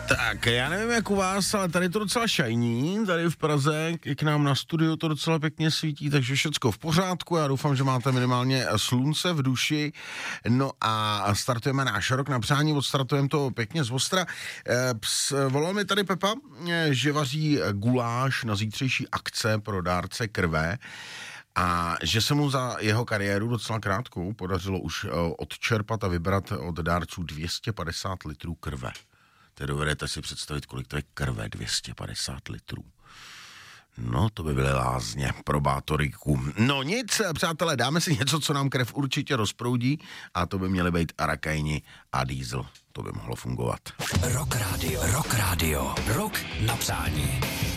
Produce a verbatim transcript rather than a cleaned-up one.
Tak, já nevím jak u vás, ale tady to docela šajní, tady v Praze, k nám na studiu to docela pěkně svítí, takže všecko v pořádku, já doufám, že máte minimálně slunce v duši, no a startujeme náš rok na přání, odstartujeme to pěkně z ostra. Volal mi tady Pepa, že vaří guláš na zítřejší akce pro dárce krve, a že se mu za jeho kariéru docela krátkou podařilo už odčerpat a vybrat od dárců dvě stě padesát litrů krve. Teď dovedete si představit, kolik to je krve, dvě stě padesát litrů. No, to by byly lázně pro bátoriku. No nic, přátelé, dáme si něco, co nám krev určitě rozproudí, a to by měly být arakajni a diesel. To by mohlo fungovat. Rock Radio, Rock Radio, Rock na přání.